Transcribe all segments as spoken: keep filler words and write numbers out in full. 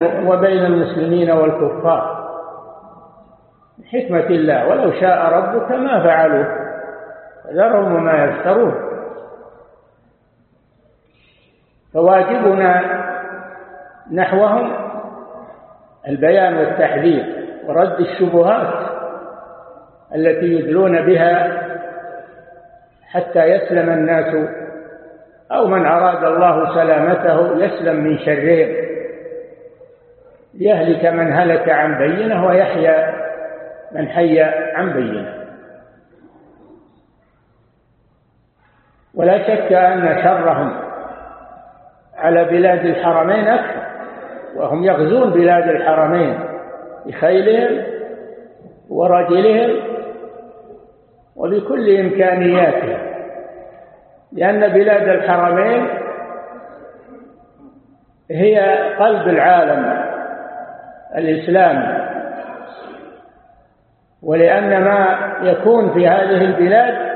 وبين المسلمين والكفار حكمة الله، ولو شاء ربك ما فعلوه فذرهم وما يفترون. فواجبنا نحوهم البيان والتحذير ورد الشبهات التي يدلون بها حتى يسلم الناس، أو من أراد الله سلامته يسلم من شرهم، ليهلك من هلك عن بينه ويحيى من حي عن بينه. ولا شك أن شرهم على بلاد الحرمين أكثر، وهم يغزون بلاد الحرمين بخيلهم ورجلهم وبكل إمكانياتهم، لأن بلاد الحرمين هي قلب العالم الإسلامي، ولأن ما يكون في هذه البلاد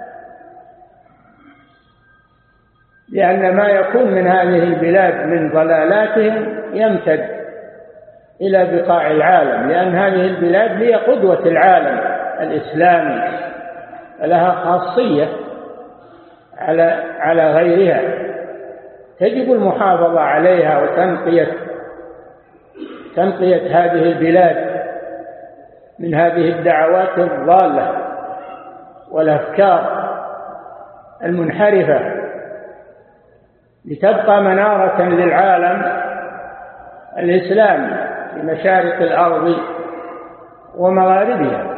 لأن ما يكون من هذه البلاد من ضلالاتهم يمتد إلى بقاع العالم، لأن هذه البلاد هي قدوة العالم الإسلامي، لها خاصية على على غيرها، تجب المحافظة عليها وتنقية تنقية هذه البلاد من هذه الدعوات الضالة والأفكار المنحرفة، لتبقى منارة للعالم الإسلامي في مشارق الأرض ومغاربها.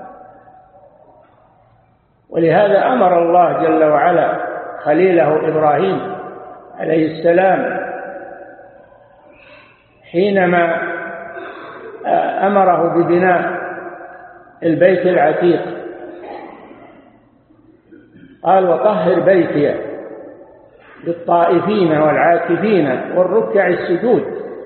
ولهذا أمر الله جل وعلا خليله إبراهيم عليه السلام حينما أمره ببناء البيت العتيق، قال: وطهر بيتي للطائفين والعاكفين والركع السجود.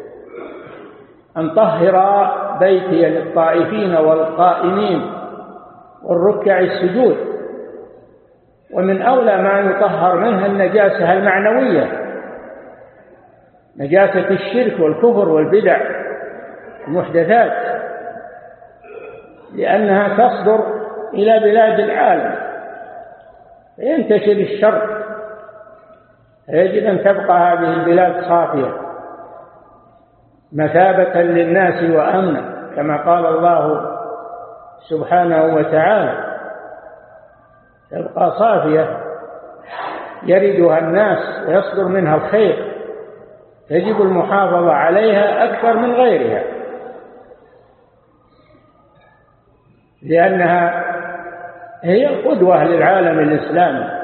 أن طهر بيتي للطائفين والقائمين والركع السجود. ومن أولى ما يطهر منها النجاسة المعنوية، نجاسة الشرك والكفر والبدع المحدثات، لأنها تصدر إلى بلاد العالم فينتشر الشر، يجب أن تبقى هذه البلاد صافية مثابة للناس وأمنا، كما قال الله سبحانه وتعالى: تبقى صافية يردها الناس ويصدر منها الخير، يجب المحافظة عليها أكثر من غيرها، لأنها هي قدوة للعالم الإسلامي،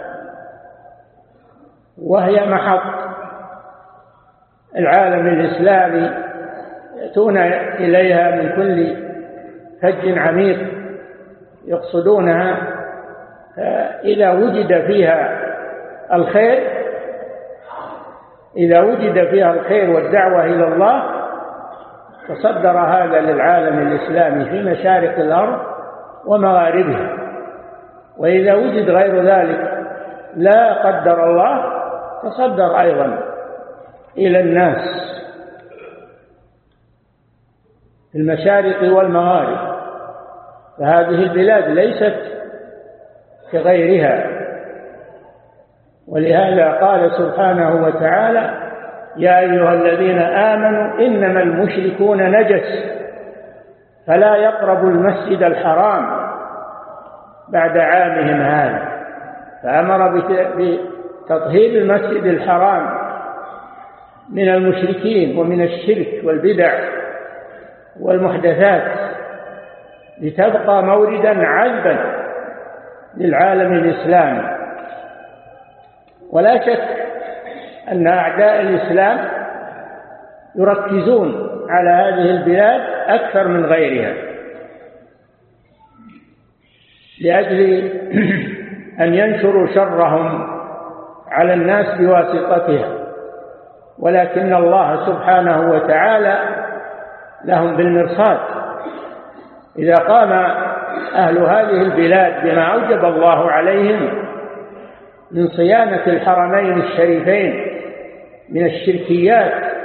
وهي محط العالم الإسلامي، يأتون إليها من كل فج عميق يقصدونها. إذا وجد فيها الخير إذا وجد فيها الخير والدعوة إلى الله تصدر هذا للعالم الإسلامي في مشارق الأرض ومغاربها. وإذا وجد غير ذلك لا قدر الله تصدر أيضا إلى الناس في المشارق والمغارب. فهذه البلاد ليست كغيرها، ولهذا قال سبحانه وتعالى: يا أيها الذين آمنوا إنما المشركون نجس فلا يقربوا المسجد الحرام بعد عامهم هذا. فأمر بتطهير المسجد الحرام من المشركين ومن الشرك والبدع والمحدثات، لتبقى موردا عذبا للعالم الإسلامي. ولا شك أن أعداء الإسلام يركزون على هذه البلاد أكثر من غيرها لأجل أن ينشروا شرهم على الناس بواسطتها، ولكن الله سبحانه وتعالى لهم بالمرصاد. إذا قام أهل هذه البلاد بما أوجب الله عليهم من صيانة الحرمين الشريفين من الشركيات